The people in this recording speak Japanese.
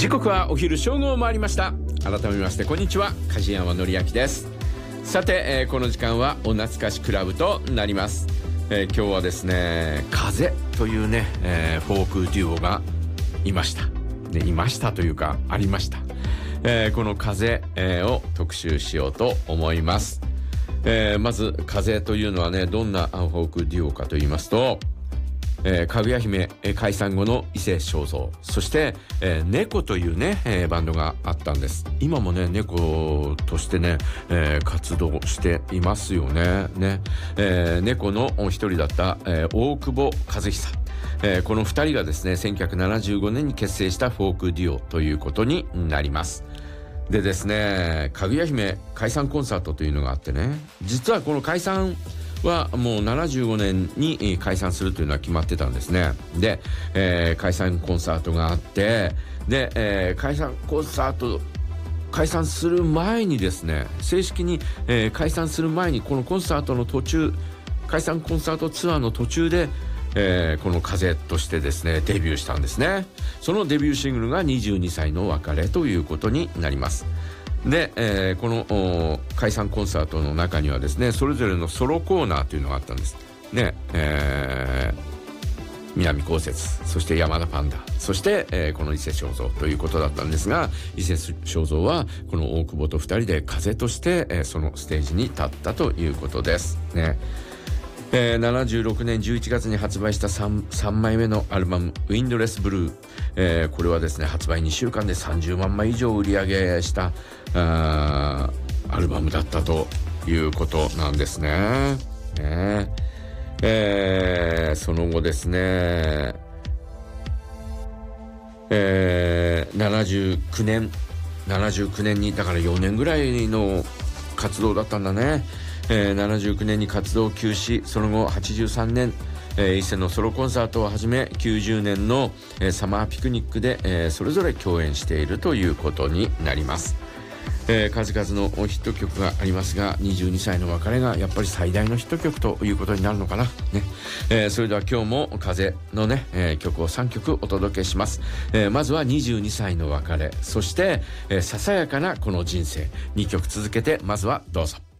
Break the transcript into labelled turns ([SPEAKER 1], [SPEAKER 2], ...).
[SPEAKER 1] 時刻はお昼正午を回りました。改めましてこんにちは、梶山紀明です。さて、この時間はお懐かしクラブとなります。今日はですね、風というね、フォークデュオがいました。で、いましたというかありました。この風、を特集しようと思います。まず風というのはね、どんなフォークデュオかと言いますと、かぐや姫解散後の伊勢正蔵、そして、猫というね、バンドがあったんです。今もね、猫としてね、活動していますよね。猫の一人だった、大久保和久、この二人がですね、1975年に結成したフォークデュオということになります。でですね、かぐや姫解散コンサートというのがあってね、実はこの解散はもう75年に解散するというのは決まってたんですね。で、解散コンサートがあって、で、解散コンサート解散する前にですね、正式に、解散する前にこのコンサートの途中、解散コンサートツアーの途中で、この風としてですねデビューしたんですね。そのデビューシングルが22歳の別れということになります。で、この解散コンサートの中にはですね、それぞれのソロコーナーというのがあったんですね。南こうせつ、そして山田パンダ、そして、この伊勢正蔵ということだったんですが、伊勢正蔵はこの大久保と2人で風として、そのステージに立ったということですね。76年11月に発売した 3枚目のアルバム「ウィンドレスブルー」これはですね、発売2週間で30万枚以上売り上げしたアルバムだったということなんですね。その後ですね、79年に、だから4年ぐらいの活動だったんだね。79年に活動休止、その後83年、伊勢のソロコンサートをはじめ90年の、サマーピクニックで、それぞれ共演しているということになります。数々のヒット曲がありますが、22歳の別れがやっぱり最大のヒット曲ということになるのかな、ね。それでは今日も風のね、曲を3曲お届けします。まずは22歳の別れ、そして、ささやかなこの人生、2曲続けてまずはどうぞ。